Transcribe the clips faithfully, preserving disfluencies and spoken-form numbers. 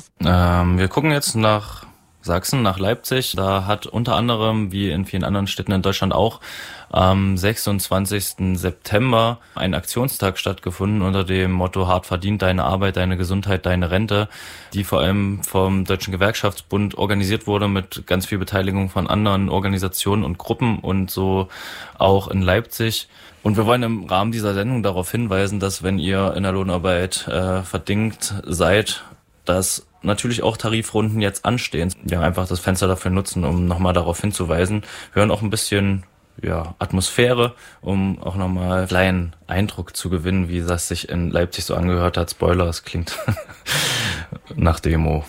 auf. Ähm, wir gucken jetzt nach Sachsen, nach Leipzig. Da hat unter anderem, wie in vielen anderen Städten in Deutschland auch, am sechsundzwanzigsten September ein Aktionstag stattgefunden unter dem Motto Hart verdient, deine Arbeit, deine Gesundheit, deine Rente, die vor allem vom Deutschen Gewerkschaftsbund organisiert wurde mit ganz viel Beteiligung von anderen Organisationen und Gruppen und so auch in Leipzig. Und wir wollen im Rahmen dieser Sendung darauf hinweisen, dass wenn ihr in der Lohnarbeit äh, verdingt seid, dass natürlich auch Tarifrunden jetzt anstehen. Ja, einfach das Fenster dafür nutzen, um nochmal darauf hinzuweisen. Wir hören auch ein bisschen ja, Atmosphäre, um auch nochmal einen kleinen Eindruck zu gewinnen, wie das sich in Leipzig so angehört hat. Spoiler, es klingt nach Demo.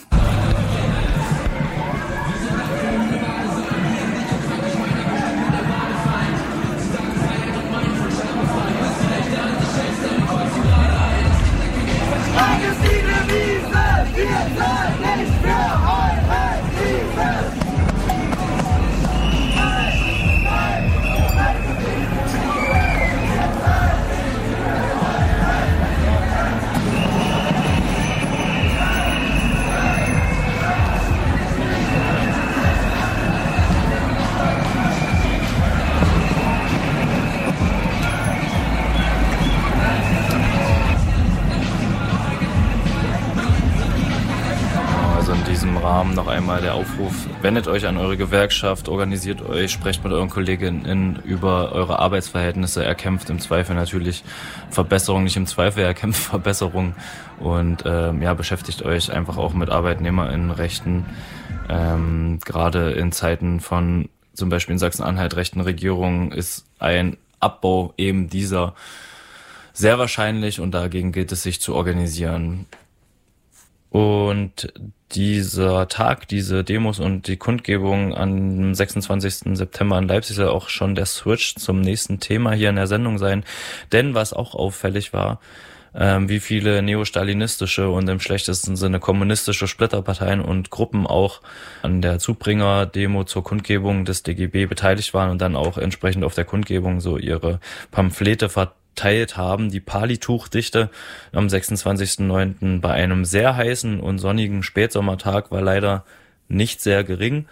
Noch einmal der Aufruf, wendet euch an eure Gewerkschaft, organisiert euch, sprecht mit euren KollegInnen über eure Arbeitsverhältnisse, erkämpft im Zweifel natürlich Verbesserung, nicht im Zweifel, erkämpft Verbesserung und ähm, ja, beschäftigt euch einfach auch mit ArbeitnehmerInnenrechten, ähm, gerade in Zeiten von zum Beispiel in Sachsen-Anhalt rechten Regierungen ist ein Abbau eben dieser sehr wahrscheinlich und dagegen gilt es sich zu organisieren. Und dieser Tag, diese Demos und die Kundgebung am sechsundzwanzigsten September in Leipzig soll auch schon der Switch zum nächsten Thema hier in der Sendung sein. Denn was auch auffällig war, ähm, wie viele neostalinistische und im schlechtesten Sinne kommunistische Splitterparteien und Gruppen auch an der Zubringer-Demo zur Kundgebung des D G B beteiligt waren und dann auch entsprechend auf der Kundgebung so ihre Pamphlete verteilt teilt haben. Die Palituchdichte am sechsundzwanzigsten neunten bei einem sehr heißen und sonnigen Spätsommertag war leider nicht sehr gering,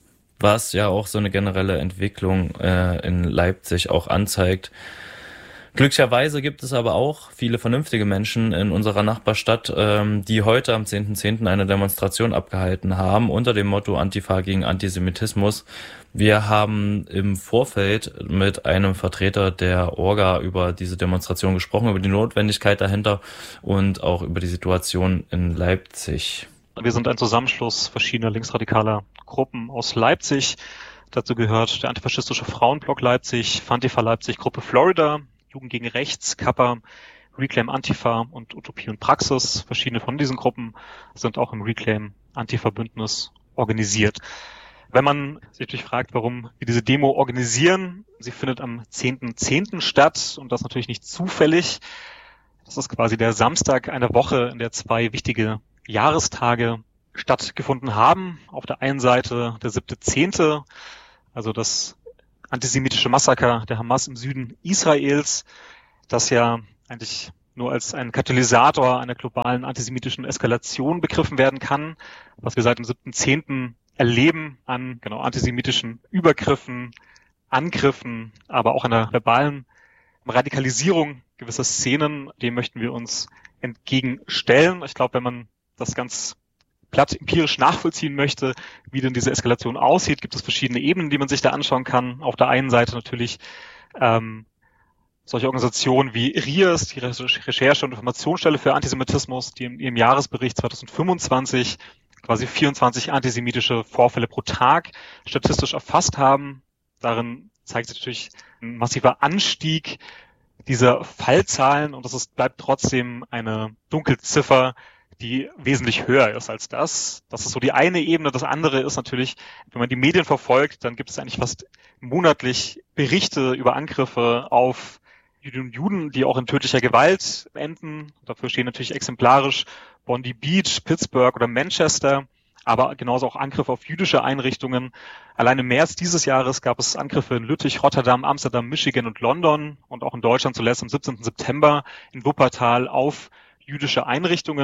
was ja auch so eine generelle Entwicklung äh, in Leipzig auch anzeigt. Glücklicherweise gibt es aber auch viele vernünftige Menschen in unserer Nachbarstadt, ähm, die heute am zehnten zehnten eine Demonstration abgehalten haben unter dem Motto Antifa gegen Antisemitismus. Wir haben im Vorfeld mit einem Vertreter der Orga über diese Demonstration gesprochen, über die Notwendigkeit dahinter und auch über die Situation in Leipzig. Wir sind ein Zusammenschluss verschiedener linksradikaler Gruppen aus Leipzig. Dazu gehört der antifaschistische Frauenblock Leipzig, Fantifa Leipzig, Gruppe Florida, Jugend gegen Rechts, Kappa, Reclaim Antifa und Utopie und Praxis. Verschiedene von diesen Gruppen sind auch im Reclaim Antifa-Bündnis organisiert. Wenn man sich natürlich fragt, warum wir diese Demo organisieren, sie findet am zehnten zehnten statt und das natürlich nicht zufällig. Das ist quasi der Samstag einer Woche, in der zwei wichtige Jahrestage stattgefunden haben. Auf der einen Seite der siebte zehnte, also das antisemitische Massaker der Hamas im Süden Israels, das ja eigentlich nur als ein Katalysator einer globalen antisemitischen Eskalation begriffen werden kann, was wir seit dem siebten zehnten erleben an genau antisemitischen Übergriffen, Angriffen, aber auch einer verbalen Radikalisierung gewisser Szenen, dem möchten wir uns entgegenstellen. Ich glaube, wenn man das ganz platt empirisch nachvollziehen möchte, wie denn diese Eskalation aussieht, gibt es verschiedene Ebenen, die man sich da anschauen kann. Auf der einen Seite natürlich ähm, solche Organisationen wie R I A S, die Recherche- und Informationsstelle für Antisemitismus, die in ihrem Jahresbericht zweitausendfünfundzwanzig quasi vierundzwanzig antisemitische Vorfälle pro Tag statistisch erfasst haben. Darin zeigt sich natürlich ein massiver Anstieg dieser Fallzahlen und das ist, bleibt trotzdem eine Dunkelziffer, die wesentlich höher ist als das. Das ist so die eine Ebene. Das andere ist natürlich, wenn man die Medien verfolgt, dann gibt es eigentlich fast monatlich Berichte über Angriffe auf Juden und Juden, die auch in tödlicher Gewalt enden. Dafür stehen natürlich exemplarisch Bondi Beach, Pittsburgh oder Manchester, aber genauso auch Angriffe auf jüdische Einrichtungen. Allein im März dieses Jahres gab es Angriffe in Lüttich, Rotterdam, Amsterdam, Michigan und London und auch in Deutschland zuletzt am siebzehnten September in Wuppertal auf jüdische Einrichtungen.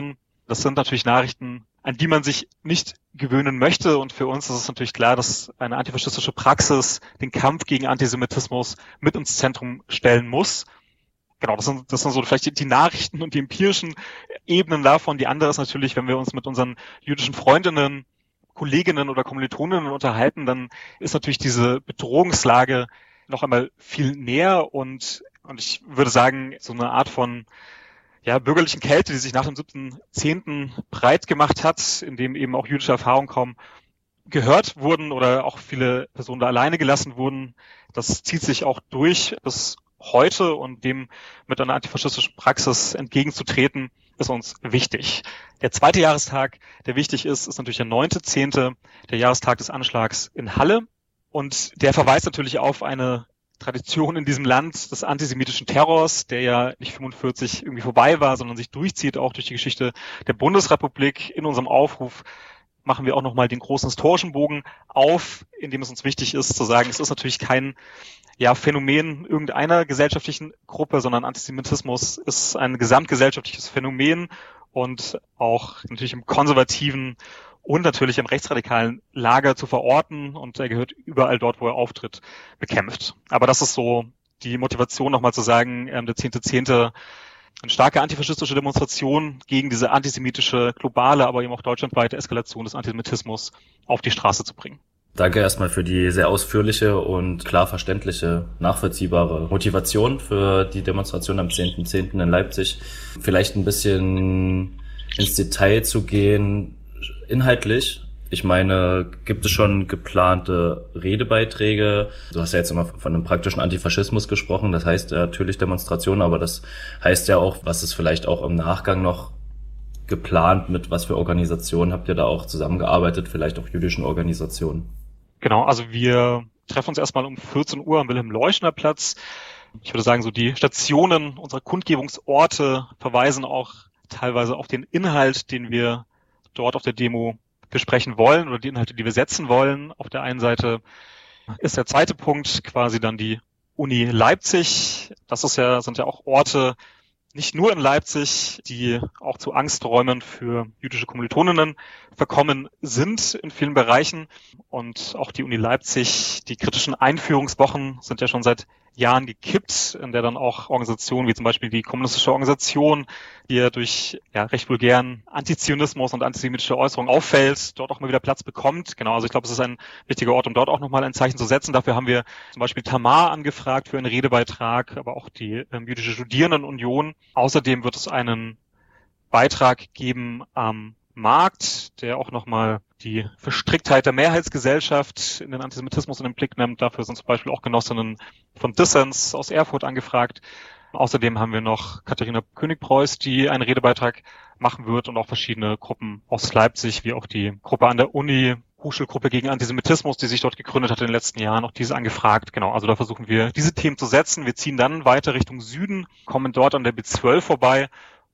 Das sind natürlich Nachrichten, an die man sich nicht gewöhnen möchte. Und für uns ist es natürlich klar, dass eine antifaschistische Praxis den Kampf gegen Antisemitismus mit ins Zentrum stellen muss. Genau, das sind, das sind so vielleicht die, die Nachrichten und die empirischen Ebenen davon. Die andere ist natürlich, wenn wir uns mit unseren jüdischen Freundinnen, Kolleginnen oder Kommilitoninnen unterhalten, dann ist natürlich diese Bedrohungslage noch einmal viel näher und, und ich würde sagen, so eine Art von ja, bürgerlichen Kälte, die sich nach dem siebten zehnten breit gemacht hat, in dem eben auch jüdische Erfahrungen kaum gehört wurden oder auch viele Personen da alleine gelassen wurden. Das zieht sich auch durch bis heute und dem mit einer antifaschistischen Praxis entgegenzutreten, ist uns wichtig. Der zweite Jahrestag, der wichtig ist, ist natürlich der neunte zehnte, der Jahrestag des Anschlags in Halle. Und der verweist natürlich auf eine Tradition in diesem Land des antisemitischen Terrors, der ja nicht fünfundvierzig irgendwie vorbei war, sondern sich durchzieht, auch durch die Geschichte der Bundesrepublik. In unserem Aufruf machen wir auch nochmal den großen historischen Bogen auf, in dem es uns wichtig ist zu sagen, es ist natürlich kein ja, Phänomen irgendeiner gesellschaftlichen Gruppe, sondern Antisemitismus ist ein gesamtgesellschaftliches Phänomen und auch natürlich im konservativen und natürlich im rechtsradikalen Lager zu verorten und er gehört überall dort, wo er auftritt, bekämpft. Aber das ist so die Motivation, nochmal zu sagen, der zehnte zehnte eine starke antifaschistische Demonstration gegen diese antisemitische, globale, aber eben auch deutschlandweite Eskalation des Antisemitismus auf die Straße zu bringen. Danke erstmal für die sehr ausführliche und klar verständliche, nachvollziehbare Motivation für die Demonstration am zehnten zehnten in Leipzig. Vielleicht ein bisschen ins Detail zu gehen, inhaltlich. Ich meine, gibt es schon geplante Redebeiträge? Du hast ja jetzt immer von einem praktischen Antifaschismus gesprochen, das heißt ja natürlich Demonstration, aber das heißt ja auch, was ist vielleicht auch im Nachgang noch geplant, mit was für Organisationen habt ihr da auch zusammengearbeitet, vielleicht auch jüdischen Organisationen? Genau, also wir treffen uns erstmal um vierzehn Uhr am Wilhelm-Leuschner-Platz. Ich würde sagen, so die Stationen unserer Kundgebungsorte verweisen auch teilweise auf den Inhalt, den wir dort auf der Demo besprechen wollen oder die Inhalte, die wir setzen wollen. Auf der einen Seite ist der zweite Punkt quasi dann die Uni Leipzig. Das ist ja, sind ja auch Orte, nicht nur in Leipzig, die auch zu Angsträumen für jüdische Kommilitoninnen verkommen sind in vielen Bereichen. Und auch die Uni Leipzig, die kritischen Einführungswochen sind ja schon seit Jahren gekippt, in der dann auch Organisationen wie zum Beispiel die kommunistische Organisation, die ja durch ja, recht vulgären Antizionismus und antisemitische Äußerungen auffällt, dort auch mal wieder Platz bekommt. Genau, also ich glaube, es ist ein wichtiger Ort, um dort auch nochmal ein Zeichen zu setzen. Dafür haben wir zum Beispiel Tamar angefragt für einen Redebeitrag, aber auch die ähm, jüdische Studierendenunion. Außerdem wird es einen Beitrag geben am Markt, der auch nochmal die Verstricktheit der Mehrheitsgesellschaft in den Antisemitismus in den Blick nimmt. Dafür sind zum Beispiel auch Genossinnen von Dissens aus Erfurt angefragt. Außerdem haben wir noch Katharina König-Preuß, die einen Redebeitrag machen wird und auch verschiedene Gruppen aus Leipzig, wie auch die Gruppe an der Uni, Hochschulgruppe gegen Antisemitismus, die sich dort gegründet hat in den letzten Jahren, auch diese angefragt. Genau, also da versuchen wir, diese Themen zu setzen. Wir ziehen dann weiter Richtung Süden, kommen dort an der B zwölf vorbei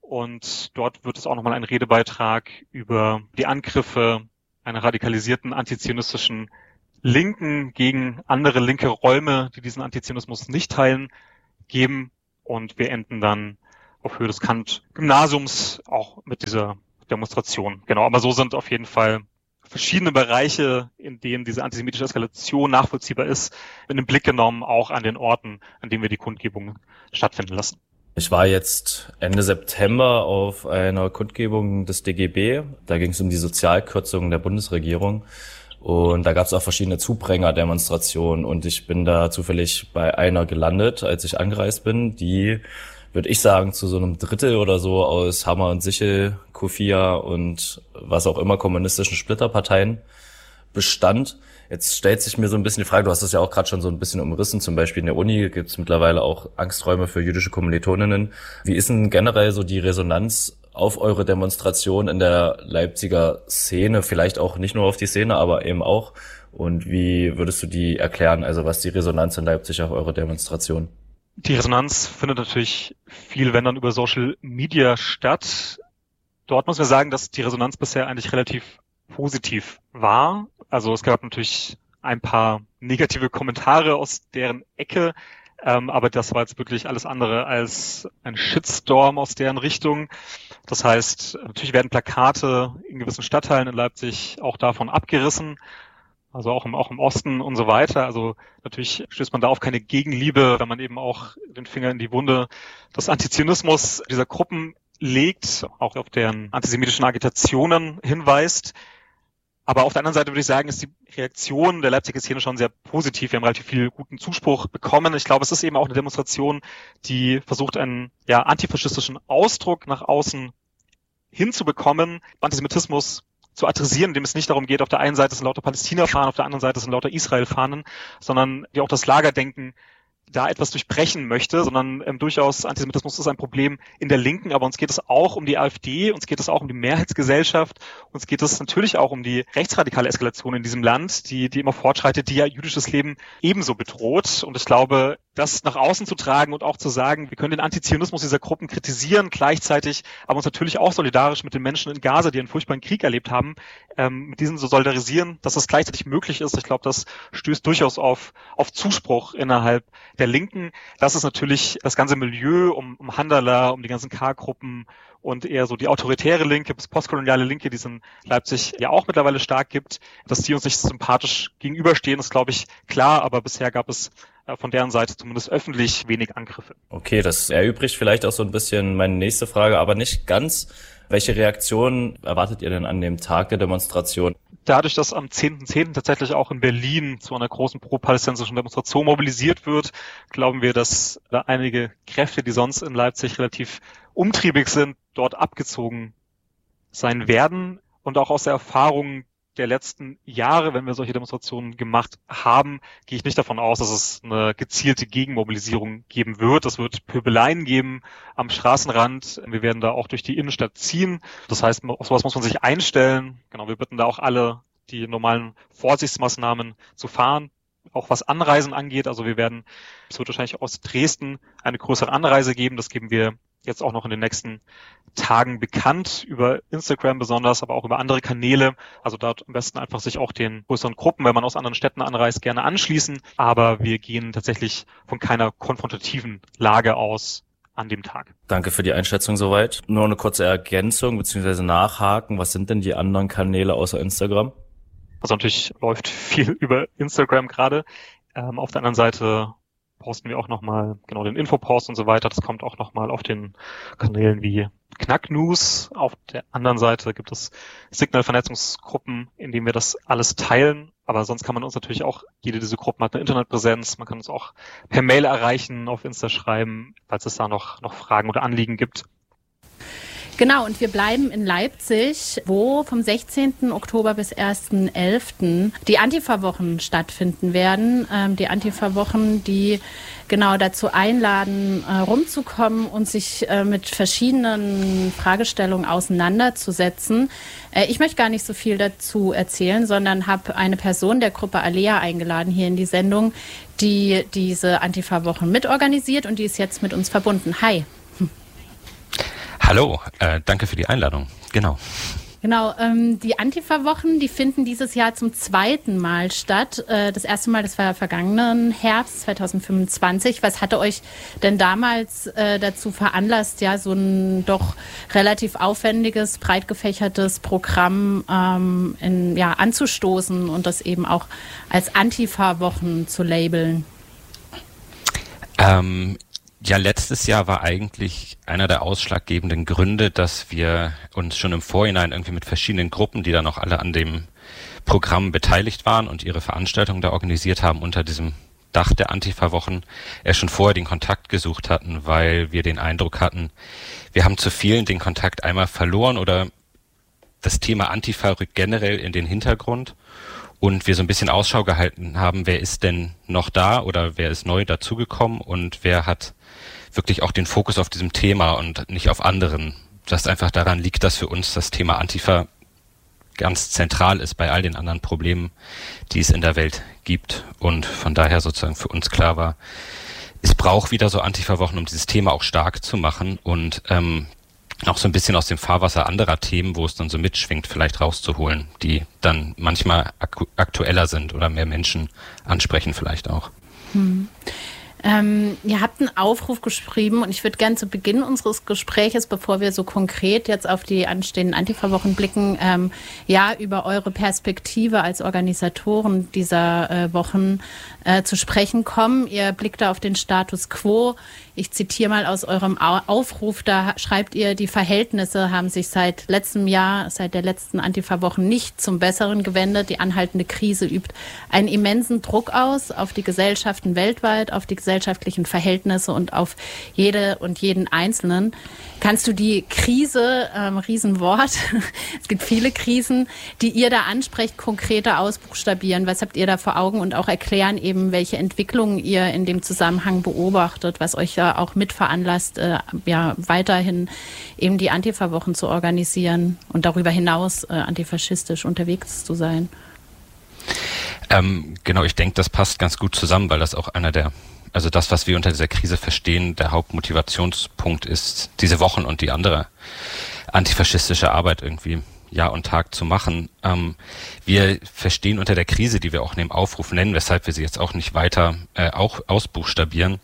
und dort wird es auch nochmal einen Redebeitrag über die Angriffe einer radikalisierten antizionistischen Linken gegen andere linke Räume, die diesen Antizionismus nicht teilen, geben. Und wir enden dann auf Höhe des Kant-Gymnasiums auch mit dieser Demonstration. Genau, aber so sind auf jeden Fall verschiedene Bereiche, in denen diese antisemitische Eskalation nachvollziehbar ist, in den Blick genommen, auch an den Orten, an denen wir die Kundgebungen stattfinden lassen. Ich war jetzt Ende September auf einer Kundgebung des D G B. Da ging es um die Sozialkürzungen der Bundesregierung. Und da gab es auch verschiedene Zubringerdemonstrationen. Und ich bin da zufällig bei einer gelandet, als ich angereist bin, die, würde ich sagen, zu so einem Drittel oder so aus Hammer und Sichel, Kufia und was auch immer kommunistischen Splitterparteien bestand. Jetzt stellt sich mir so ein bisschen die Frage, du hast das ja auch gerade schon so ein bisschen umrissen, zum Beispiel in der Uni gibt es mittlerweile auch Angsträume für jüdische Kommilitoninnen. Wie ist denn generell so die Resonanz auf eure Demonstration in der Leipziger Szene, vielleicht auch nicht nur auf die Szene, aber eben auch? Und wie würdest du die erklären, also was die Resonanz in Leipzig auf eure Demonstration? Die Resonanz findet natürlich viel, wenn dann über Social Media statt. Dort muss man sagen, dass die Resonanz bisher eigentlich relativ positiv war. Also es gab natürlich ein paar negative Kommentare aus deren Ecke, ähm, aber das war jetzt wirklich alles andere als ein Shitstorm aus deren Richtung. Das heißt, natürlich werden Plakate in gewissen Stadtteilen in Leipzig auch davon abgerissen, also auch im, auch im Osten und so weiter. Also natürlich stößt man da auf keine Gegenliebe, wenn man eben auch den Finger in die Wunde des Antizionismus dieser Gruppen legt, auch auf deren antisemitischen Agitationen hinweist. Aber auf der anderen Seite würde ich sagen, ist die Reaktion der Leipziger Szene schon sehr positiv. Wir haben relativ viel guten Zuspruch bekommen. Ich glaube, es ist eben auch eine Demonstration, die versucht, einen ja, antifaschistischen Ausdruck nach außen hinzubekommen, Antisemitismus zu adressieren, indem es nicht darum geht, auf der einen Seite sind lauter Palästina-Fahnen, auf der anderen Seite sind lauter Israel-Fahnen, sondern die auch das Lagerdenken da etwas durchbrechen möchte, sondern ähm, durchaus Antisemitismus ist ein Problem in der Linken, aber uns geht es auch um die AfD, uns geht es auch um die Mehrheitsgesellschaft, uns geht es natürlich auch um die rechtsradikale Eskalation in diesem Land, die die immer fortschreitet, die ja jüdisches Leben ebenso bedroht. Und ich glaube, das nach außen zu tragen und auch zu sagen, wir können den Antizionismus dieser Gruppen kritisieren, gleichzeitig aber uns natürlich auch solidarisch mit den Menschen in Gaza, die einen furchtbaren Krieg erlebt haben, ähm, mit diesen zu solidarisieren, dass das gleichzeitig möglich ist. Ich glaube, das stößt durchaus auf, auf Zuspruch innerhalb der Linken. Das ist natürlich das ganze Milieu um, um Handala, um die ganzen K-Gruppen und eher so die autoritäre Linke, bis postkoloniale Linke, die es in Leipzig ja auch mittlerweile stark gibt, dass die uns nicht sympathisch gegenüberstehen, ist, glaube ich, klar, aber bisher gab es von deren Seite zumindest öffentlich wenig Angriffe. Okay, das erübrigt vielleicht auch so ein bisschen meine nächste Frage, aber nicht ganz. Welche Reaktionen erwartet ihr denn an dem Tag der Demonstration? Dadurch, dass am zehnten zehnten tatsächlich auch in Berlin zu einer großen pro-palästinensischen Demonstration mobilisiert wird, glauben wir, dass da einige Kräfte, die sonst in Leipzig relativ umtriebig sind, dort abgezogen sein werden. Und auch aus der Erfahrung der letzten Jahre, wenn wir solche Demonstrationen gemacht haben, gehe ich nicht davon aus, dass es eine gezielte Gegenmobilisierung geben wird. Es wird Pöbeleien geben am Straßenrand. Wir werden da auch durch die Innenstadt ziehen. Das heißt, auf sowas muss man sich einstellen. Genau, wir bitten da auch alle, die normalen Vorsichtsmaßnahmen zu fahren. Auch was Anreisen angeht. Also wir werden, es wird wahrscheinlich aus Dresden eine größere Anreise geben. Das geben wir jetzt auch noch in den nächsten Tagen bekannt, über Instagram besonders, aber auch über andere Kanäle. Also dort am besten einfach sich auch den größeren Gruppen, wenn man aus anderen Städten anreist, gerne anschließen. Aber wir gehen tatsächlich von keiner konfrontativen Lage aus an dem Tag. Danke für die Einschätzung soweit. Nur eine kurze Ergänzung bzw. Nachhaken. Was sind denn die anderen Kanäle außer Instagram? Also natürlich läuft viel über Instagram gerade. Ähm, auf der anderen Seite posten wir auch nochmal genau den Infopost und so weiter. Das kommt auch nochmal auf den Kanälen wie Knack News. Auf der anderen Seite gibt es Signal-Vernetzungsgruppen, in denen wir das alles teilen. Aber sonst kann man uns natürlich auch, jede dieser Gruppen hat eine Internetpräsenz. Man kann uns auch per Mail erreichen, auf Insta schreiben, falls es da noch, noch Fragen oder Anliegen gibt. Genau, und wir bleiben in Leipzig, wo vom sechzehnten Oktober bis ersten elften die Antifa-Wochen stattfinden werden. Ähm, die Antifa-Wochen, die genau dazu einladen, äh, rumzukommen und sich äh, mit verschiedenen Fragestellungen auseinanderzusetzen. Äh, ich möchte gar nicht so viel dazu erzählen, sondern habe eine Person der Gruppe Alea eingeladen hier in die Sendung, die diese Antifa-Wochen mitorganisiert und die ist jetzt mit uns verbunden. Hi. Hallo, äh, danke für die Einladung. Genau. Genau, ähm, die Antifa-Wochen, die finden dieses Jahr zum zweiten Mal statt. Äh, das erste Mal, das war vergangenen Herbst zwanzig fünfundzwanzig. Was hatte euch denn damals äh, dazu veranlasst, ja, so ein doch relativ aufwendiges, breit gefächertes Programm ähm, in, ja, anzustoßen und das eben auch als Antifa-Wochen zu labeln? Ähm, Ja, letztes Jahr war eigentlich einer der ausschlaggebenden Gründe, dass wir uns schon im Vorhinein irgendwie mit verschiedenen Gruppen, die dann auch alle an dem Programm beteiligt waren und ihre Veranstaltungen da organisiert haben, unter diesem Dach der Antifa-Wochen, erst schon vorher den Kontakt gesucht hatten, weil wir den Eindruck hatten, wir haben zu vielen den Kontakt einmal verloren oder das Thema Antifa rückt generell in den Hintergrund. Und wir so ein bisschen Ausschau gehalten haben, wer ist denn noch da oder wer ist neu dazugekommen und wer hat wirklich auch den Fokus auf diesem Thema und nicht auf anderen. Das einfach daran liegt, dass für uns das Thema Antifa ganz zentral ist bei all den anderen Problemen, die es in der Welt gibt. Und von daher sozusagen für uns klar war, es braucht wieder so Antifa-Wochen, um dieses Thema auch stark zu machen und ähm, auch so ein bisschen aus dem Fahrwasser anderer Themen, wo es dann so mitschwingt, vielleicht rauszuholen, die dann manchmal aktueller sind oder mehr Menschen ansprechen vielleicht auch. Hm. Ähm, ihr habt einen Aufruf geschrieben und ich würde gerne zu Beginn unseres Gespräches, bevor wir so konkret jetzt auf die anstehenden Antifa-Wochen blicken, ähm, ja, über eure Perspektive als Organisatoren dieser äh, Wochen äh, zu sprechen kommen. Ihr blickt da auf den Status quo. Ich zitiere mal aus eurem Aufruf, da schreibt ihr, die Verhältnisse haben sich seit letztem Jahr, seit der letzten Antifa-Wochen nicht zum Besseren gewendet. Die anhaltende Krise übt einen immensen Druck aus auf die Gesellschaften weltweit, auf die gesellschaftlichen Verhältnisse und auf jede und jeden Einzelnen. Kannst du die Krise, ähm, Riesenwort, es gibt viele Krisen, die ihr da ansprecht, konkreter ausbuchstabieren? Was habt ihr da vor Augen und auch erklären eben, welche Entwicklungen ihr in dem Zusammenhang beobachtet, was euch ja auch mit veranlasst, äh, ja, weiterhin eben die Antifa-Wochen zu organisieren und darüber hinaus äh, antifaschistisch unterwegs zu sein? Ähm, genau, ich denke, das passt ganz gut zusammen, weil das auch einer der, also das, was wir unter dieser Krise verstehen, der Hauptmotivationspunkt ist, diese Wochen und die andere antifaschistische Arbeit irgendwie Jahr und Tag zu machen. Ähm, wir verstehen unter der Krise, die wir auch in dem Aufruf nennen, weshalb wir sie jetzt auch nicht weiter äh, auch ausbuchstabieren,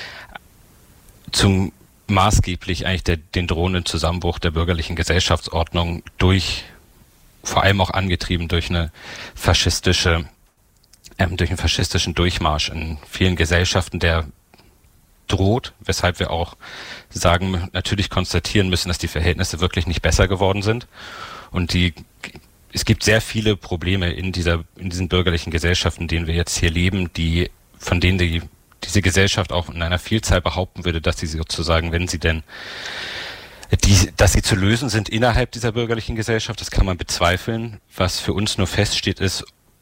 zum maßgeblich eigentlich der, den drohenden Zusammenbruch der bürgerlichen Gesellschaftsordnung durch, vor allem auch angetrieben durch eine faschistische, ähm, durch einen faschistischen Durchmarsch in vielen Gesellschaften, der droht, weshalb wir auch sagen, natürlich konstatieren müssen, dass die Verhältnisse wirklich nicht besser geworden sind. Und die, es gibt sehr viele Probleme in dieser, in diesen bürgerlichen Gesellschaften, in denen wir jetzt hier leben, die, von denen die diese Gesellschaft auch in einer Vielzahl behaupten würde, dass sie sozusagen, wenn sie denn, die, dass sie zu lösen sind innerhalb dieser bürgerlichen Gesellschaft, das kann man bezweifeln. Was für uns nur feststeht, ist,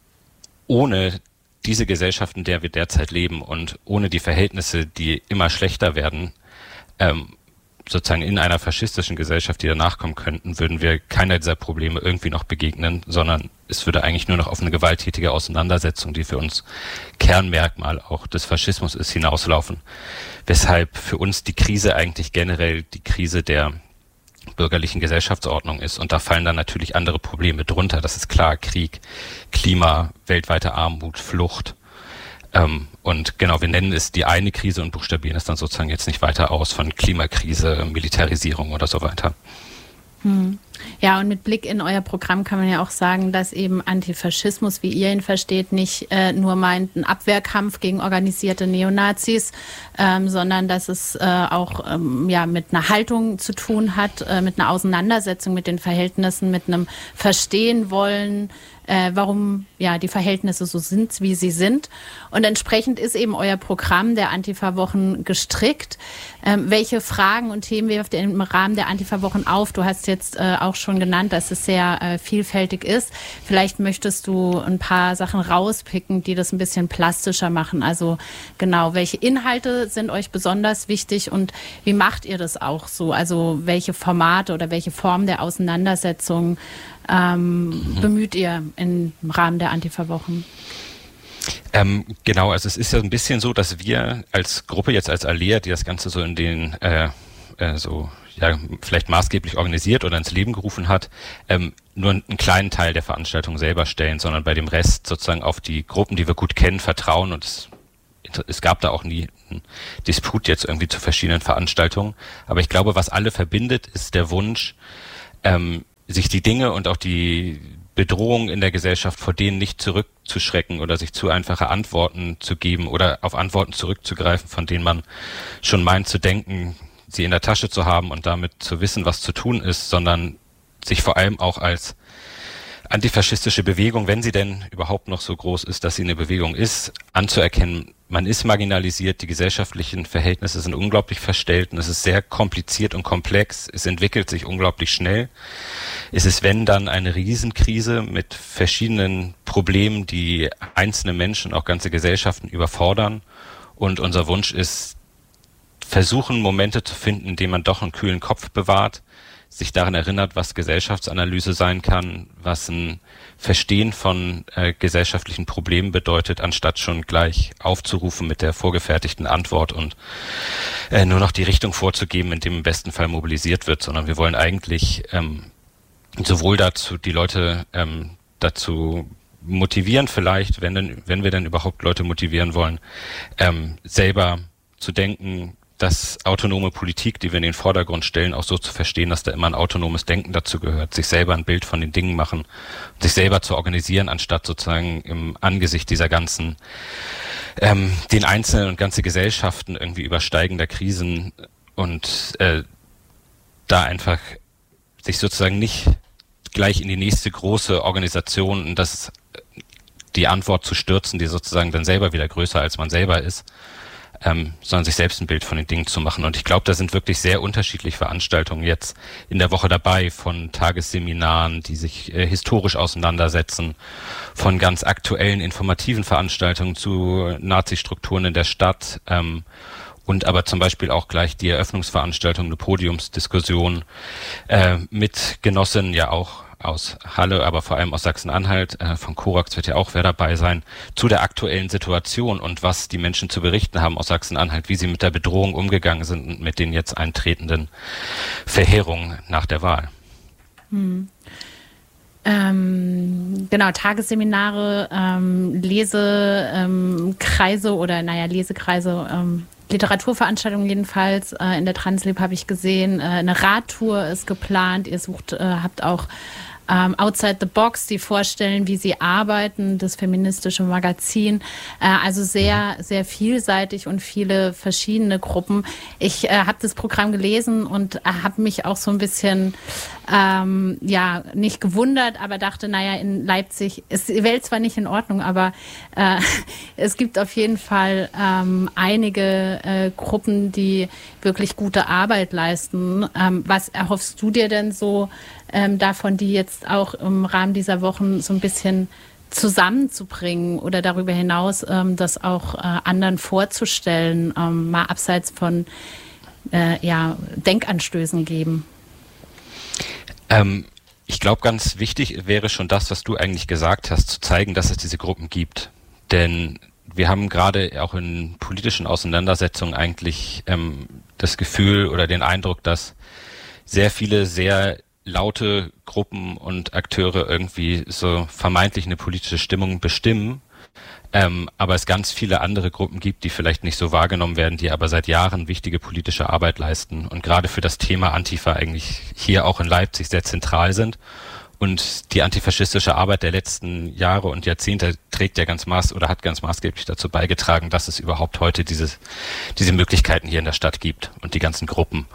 ohne diese Gesellschaft, in der wir derzeit leben und ohne die Verhältnisse, die immer schlechter werden, ähm, sozusagen in einer faschistischen Gesellschaft, die danach kommen könnten, würden wir keiner dieser Probleme irgendwie noch begegnen, sondern es würde eigentlich nur noch auf eine gewalttätige Auseinandersetzung, die für uns Kernmerkmal auch des Faschismus ist, hinauslaufen. Weshalb für uns die Krise eigentlich generell die Krise der bürgerlichen Gesellschaftsordnung ist. Und da fallen dann natürlich andere Probleme drunter. Das ist klar, Krieg, Klima, weltweite Armut, Flucht. Ähm, und genau, wir nennen es die eine Krise und buchstabieren es dann sozusagen jetzt nicht weiter aus von Klimakrise, Militarisierung oder so weiter. Hm. Ja, und mit Blick in euer Programm kann man ja auch sagen, dass eben Antifaschismus, wie ihr ihn versteht, nicht äh, nur meint, ein Abwehrkampf gegen organisierte Neonazis, ähm, sondern dass es äh, auch ähm, ja, mit einer Haltung zu tun hat, äh, mit einer Auseinandersetzung mit den Verhältnissen, mit einem Verstehen wollen, äh, warum ja die Verhältnisse so sind, wie sie sind. Und entsprechend ist eben euer Programm der Antifa-Wochen gestrickt. Ähm, welche Fragen und Themen wirft ihr im Rahmen der Antifa-Wochen auf? Du hast jetzt äh, auch schon genannt, dass es sehr äh, vielfältig ist. Vielleicht möchtest du ein paar Sachen rauspicken, die das ein bisschen plastischer machen. Also genau, welche Inhalte sind euch besonders wichtig und wie macht ihr das auch so? Also welche Formate oder welche Formen der Auseinandersetzung ähm, mhm. bemüht ihr im Rahmen der Antifa-Wochen? Ähm, genau, also es ist ja ein bisschen so, dass wir als Gruppe jetzt als Alea, die das Ganze so in den äh, äh, so ja vielleicht maßgeblich organisiert oder ins Leben gerufen hat, ähm, nur einen kleinen Teil der Veranstaltung selber stellen, sondern bei dem Rest sozusagen auf die Gruppen, die wir gut kennen, vertrauen. Und es, es gab da auch nie einen Disput jetzt irgendwie zu verschiedenen Veranstaltungen. Aber ich glaube, was alle verbindet, ist der Wunsch, ähm, sich die Dinge und auch die Bedrohungen in der Gesellschaft, vor denen nicht zurückzuschrecken oder sich zu einfache Antworten zu geben oder auf Antworten zurückzugreifen, von denen man schon meint zu denken, sie in der Tasche zu haben und damit zu wissen, was zu tun ist, sondern sich vor allem auch als antifaschistische Bewegung, wenn sie denn überhaupt noch so groß ist, dass sie eine Bewegung ist, anzuerkennen, man ist marginalisiert, die gesellschaftlichen Verhältnisse sind unglaublich verstellt und es ist sehr kompliziert und komplex, es entwickelt sich unglaublich schnell. Es ist, wenn dann, eine Riesenkrise mit verschiedenen Problemen, die einzelne Menschen, auch ganze Gesellschaften überfordern, und unser Wunsch ist, versuchen, Momente zu finden, in denen man doch einen kühlen Kopf bewahrt, sich daran erinnert, was Gesellschaftsanalyse sein kann, was ein Verstehen von äh, gesellschaftlichen Problemen bedeutet, anstatt schon gleich aufzurufen mit der vorgefertigten Antwort und äh, nur noch die Richtung vorzugeben, in dem im besten Fall mobilisiert wird, sondern wir wollen eigentlich ähm, sowohl dazu die Leute ähm, dazu motivieren vielleicht, wenn denn, wenn wir denn überhaupt Leute motivieren wollen, ähm, selber zu denken, dass autonome Politik, die wir in den Vordergrund stellen, auch so zu verstehen, dass da immer ein autonomes Denken dazu gehört, sich selber ein Bild von den Dingen machen, sich selber zu organisieren, anstatt sozusagen im Angesicht dieser ganzen, ähm, den Einzelnen und ganze Gesellschaften irgendwie übersteigender Krisen und äh, da einfach sich sozusagen nicht gleich in die nächste große Organisation und das die Antwort zu stürzen, die sozusagen dann selber wieder größer als man selber ist, ähm, sondern sich selbst ein Bild von den Dingen zu machen. Und ich glaube, da sind wirklich sehr unterschiedliche Veranstaltungen jetzt in der Woche dabei, von Tagesseminaren, die sich äh, historisch auseinandersetzen, von ganz aktuellen informativen Veranstaltungen zu Nazi-Strukturen in der Stadt, ähm, und aber zum Beispiel auch gleich die Eröffnungsveranstaltung, eine Podiumsdiskussion äh, mit Genossinnen ja auch aus Halle, aber vor allem aus Sachsen-Anhalt, äh, von Korax wird ja auch wer dabei sein, zu der aktuellen Situation und was die Menschen zu berichten haben aus Sachsen-Anhalt, wie sie mit der Bedrohung umgegangen sind und mit den jetzt eintretenden Verheerungen nach der Wahl. Hm. Ähm, genau, Tagesseminare, ähm, Lesekreise ähm, oder naja, Lesekreise, ähm, Literaturveranstaltungen jedenfalls. Äh, in der Translib habe ich gesehen, äh, eine Radtour ist geplant. Ihr sucht, äh, habt auch ähm, Outside the Box, die vorstellen, wie sie arbeiten, das feministische Magazin. Äh, also sehr, sehr vielseitig und viele verschiedene Gruppen. Ich äh, habe das Programm gelesen und äh, habe mich auch so ein bisschen ähm, ja nicht gewundert, aber dachte, naja, in Leipzig ist die Welt zwar nicht in Ordnung, aber äh, es gibt auf jeden Fall ähm, einige äh, Gruppen, die wirklich gute Arbeit leisten. Ähm, was erhoffst du dir denn so ähm, davon, die jetzt auch im Rahmen dieser Wochen so ein bisschen zusammenzubringen oder darüber hinaus ähm, das auch äh, anderen vorzustellen, ähm, mal abseits von äh, ja, Denkanstößen geben? Ähm, ich glaube, ganz wichtig wäre schon das, was du eigentlich gesagt hast, zu zeigen, dass es diese Gruppen gibt. Denn wir haben gerade auch in politischen Auseinandersetzungen eigentlich ähm, das Gefühl oder den Eindruck, dass sehr viele sehr laute Gruppen und Akteure irgendwie so vermeintlich eine politische Stimmung bestimmen, ähm, aber es ganz viele andere Gruppen gibt, die vielleicht nicht so wahrgenommen werden, die aber seit Jahren wichtige politische Arbeit leisten und gerade für das Thema Antifa eigentlich hier auch in Leipzig sehr zentral sind. Und die antifaschistische Arbeit der letzten Jahre und Jahrzehnte trägt ja ganz maß oder hat ganz maßgeblich dazu beigetragen, dass es überhaupt heute dieses, diese Möglichkeiten hier in der Stadt gibt und die ganzen Gruppen.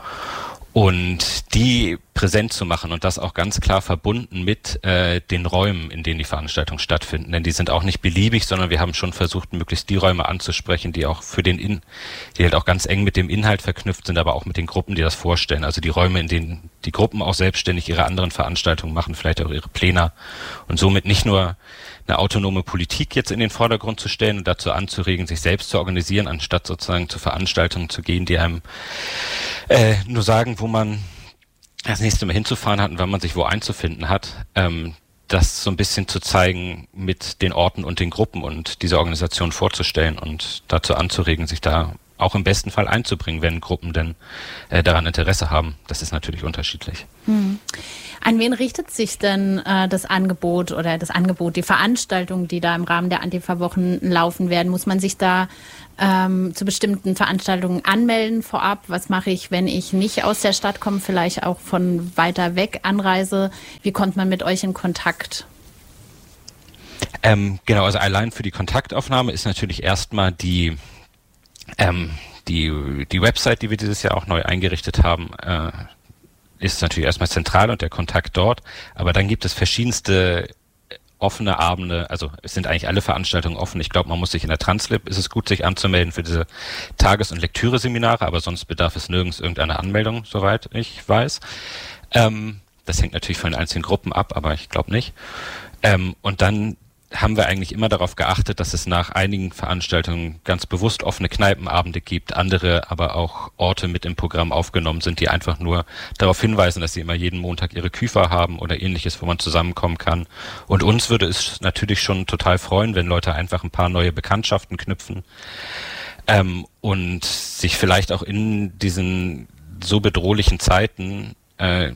Und die präsent zu machen und das auch ganz klar verbunden mit äh, den Räumen, in denen die Veranstaltungen stattfinden. Denn die sind auch nicht beliebig, sondern wir haben schon versucht, möglichst die Räume anzusprechen, die auch für den In, die halt auch ganz eng mit dem Inhalt verknüpft sind, aber auch mit den Gruppen, die das vorstellen. Also die Räume, in denen die Gruppen auch selbstständig ihre anderen Veranstaltungen machen, vielleicht auch ihre Pläne und somit nicht nur eine autonome Politik jetzt in den Vordergrund zu stellen und dazu anzuregen, sich selbst zu organisieren, anstatt sozusagen zu Veranstaltungen zu gehen, die einem äh, nur sagen, wo man das nächste Mal hinzufahren hat und wann man sich wo einzufinden hat, ähm, das so ein bisschen zu zeigen mit den Orten und den Gruppen und diese Organisation vorzustellen und dazu anzuregen, sich da auch im besten Fall einzubringen, wenn Gruppen denn äh, daran Interesse haben. Das ist natürlich unterschiedlich. Hm. An wen richtet sich denn äh, das Angebot oder das Angebot, die Veranstaltungen, die da im Rahmen der Antifa-Wochen laufen werden? Muss man sich da ähm, zu bestimmten Veranstaltungen anmelden vorab? Was mache ich, wenn ich nicht aus der Stadt komme, vielleicht auch von weiter weg anreise? Wie kommt man mit euch in Kontakt? Ähm, genau, also allein für die Kontaktaufnahme ist natürlich erstmal die ähm, die die Website, die wir dieses Jahr auch neu eingerichtet haben, äh, ist natürlich erstmal zentral und der Kontakt dort, aber dann gibt es verschiedenste offene Abende, also es sind eigentlich alle Veranstaltungen offen. Ich glaube, man muss sich in der Translib, ist es gut, sich anzumelden für diese Tages- und Lektüre-Seminare, aber sonst bedarf es nirgends irgendeiner Anmeldung, soweit ich weiß. Ähm, das hängt natürlich von den einzelnen Gruppen ab, aber ich glaube nicht. Ähm, und dann haben wir eigentlich immer darauf geachtet, dass es nach einigen Veranstaltungen ganz bewusst offene Kneipenabende gibt, andere aber auch Orte mit im Programm aufgenommen sind, die einfach nur darauf hinweisen, dass sie immer jeden Montag ihre Küfer haben oder ähnliches, wo man zusammenkommen kann. Und uns würde es natürlich schon total freuen, wenn Leute einfach ein paar neue Bekanntschaften knüpfen ähm, und sich vielleicht auch in diesen so bedrohlichen Zeiten äh,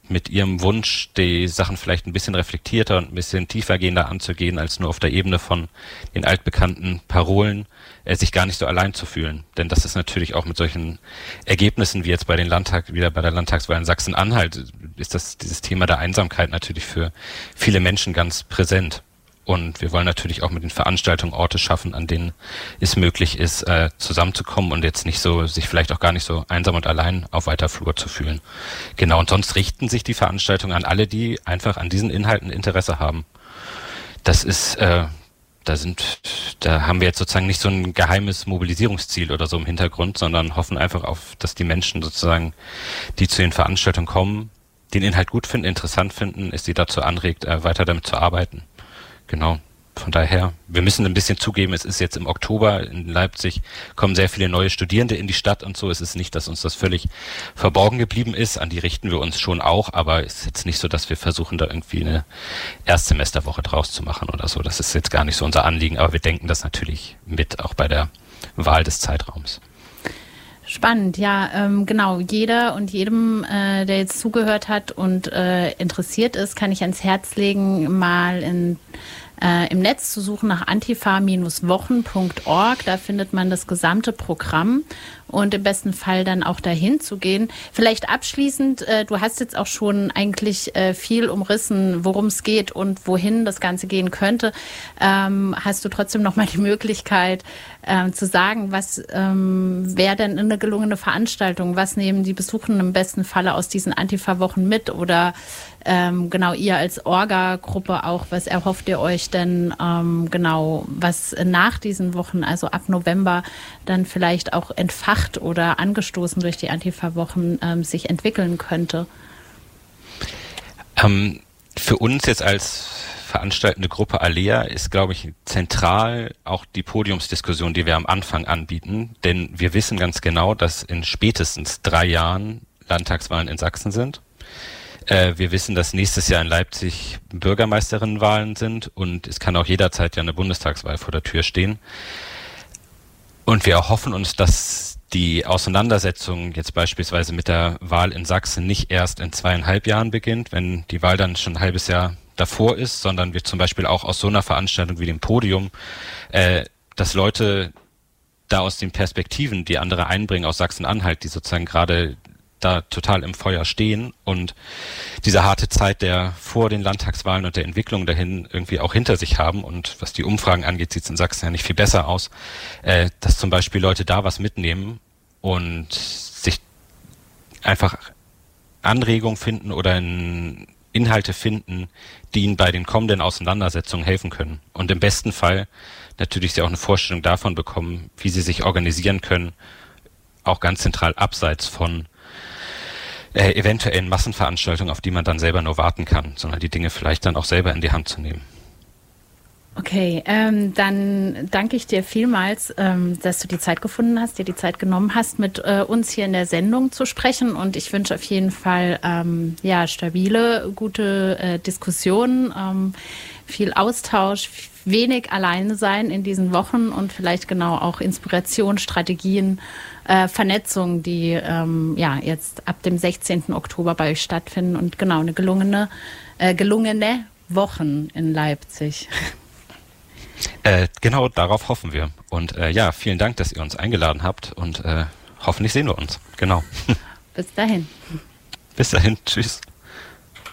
mit ihrem Wunsch, die Sachen vielleicht ein bisschen reflektierter und ein bisschen tiefergehender anzugehen, als nur auf der Ebene von den altbekannten Parolen, äh, sich gar nicht so allein zu fühlen. Denn das ist natürlich auch mit solchen Ergebnissen wie jetzt bei den Landtag, wieder bei der Landtagswahl in Sachsen-Anhalt, ist das dieses Thema der Einsamkeit natürlich für viele Menschen ganz präsent. Und wir wollen natürlich auch mit den Veranstaltungen Orte schaffen, an denen es möglich ist, äh, zusammenzukommen und jetzt nicht so, sich vielleicht auch gar nicht so einsam und allein auf weiter Flur zu fühlen. Genau, und sonst richten sich die Veranstaltungen an alle, die einfach an diesen Inhalten Interesse haben. Das ist, äh, da sind, da haben wir jetzt sozusagen nicht so ein geheimes Mobilisierungsziel oder so im Hintergrund, sondern hoffen einfach auf, dass die Menschen sozusagen, die zu den Veranstaltungen kommen, den Inhalt gut finden, interessant finden, es sie dazu anregt, äh, weiter damit zu arbeiten. Genau, von daher, wir müssen ein bisschen zugeben, es ist jetzt im Oktober in Leipzig, kommen sehr viele neue Studierende in die Stadt und so. Es ist nicht, dass uns das völlig verborgen geblieben ist, an die richten wir uns schon auch, aber es ist jetzt nicht so, dass wir versuchen, da irgendwie eine Erstsemesterwoche draus zu machen oder so. Das ist jetzt gar nicht so unser Anliegen, aber wir denken das natürlich mit, auch bei der Wahl des Zeitraums. Spannend, ja, ähm, genau. Jeder und jedem, äh, der jetzt zugehört hat und äh, interessiert ist, kann ich ans Herz legen, mal in, äh, im Netz zu suchen nach antifa Bindestrich wochen Punkt org. Da findet man das gesamte Programm und im besten Fall dann auch dahin zu gehen. Vielleicht abschließend, äh, du hast jetzt auch schon eigentlich äh, viel umrissen, worum es geht und wohin das Ganze gehen könnte. Ähm, hast du trotzdem noch mal die Möglichkeit äh, zu sagen, was ähm, wäre denn eine gelungene Veranstaltung? Was nehmen die Besuchenden im besten Falle aus diesen Antifa-Wochen mit? Oder ähm, genau ihr als Orga-Gruppe auch, was erhofft ihr euch denn ähm, genau, was nach diesen Wochen, also ab November, dann vielleicht auch entfacht oder angestoßen durch die Antifa-Wochen ähm, sich entwickeln könnte? Ähm, für uns jetzt als veranstaltende Gruppe Alea ist, glaube ich, zentral auch die Podiumsdiskussion, die wir am Anfang anbieten. Denn wir wissen ganz genau, dass in spätestens drei Jahren Landtagswahlen in Sachsen sind. Äh, wir wissen, dass nächstes Jahr in Leipzig Bürgermeisterinnenwahlen sind und es kann auch jederzeit ja eine Bundestagswahl vor der Tür stehen. Und wir erhoffen uns, dass die Auseinandersetzung jetzt beispielsweise mit der Wahl in Sachsen nicht erst in zweieinhalb Jahren beginnt, wenn die Wahl dann schon ein halbes Jahr davor ist, sondern wir zum Beispiel auch aus so einer Veranstaltung wie dem Podium, äh, dass Leute da aus den Perspektiven, die andere einbringen aus Sachsen-Anhalt, die sozusagen gerade da total im Feuer stehen und diese harte Zeit der vor den Landtagswahlen und der Entwicklung dahin irgendwie auch hinter sich haben und was die Umfragen angeht, sieht es in Sachsen ja nicht viel besser aus, äh, dass zum Beispiel Leute da was mitnehmen und sich einfach Anregungen finden oder in Inhalte finden, die ihnen bei den kommenden Auseinandersetzungen helfen können. Und im besten Fall natürlich sie auch eine Vorstellung davon bekommen, wie sie sich organisieren können, auch ganz zentral abseits von äh, eventuellen Massenveranstaltungen, auf die man dann selber nur warten kann, sondern die Dinge vielleicht dann auch selber in die Hand zu nehmen. Okay, ähm, dann danke ich dir vielmals, ähm, dass du die Zeit gefunden hast, dir die Zeit genommen hast, mit äh, uns hier in der Sendung zu sprechen. Und ich wünsche auf jeden Fall ähm, ja stabile, gute äh, Diskussionen, ähm, viel Austausch, wenig alleine sein in diesen Wochen und vielleicht genau auch Inspiration, Strategien, äh, Vernetzung, die ähm, ja jetzt ab dem sechzehnten Oktober bei euch stattfinden und genau eine gelungene, äh, gelungene Wochen in Leipzig. Äh, genau, darauf hoffen wir. Und äh, ja, vielen Dank, dass ihr uns eingeladen habt und äh, hoffentlich sehen wir uns. Genau. Bis dahin. Bis dahin. Tschüss.